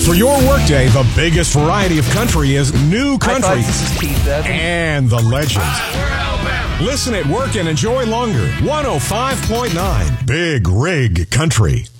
For your workday, the biggest variety of country is new country This is Keith Evans. and the legends. Listen at work and enjoy longer. 105.9 Big Rig Country.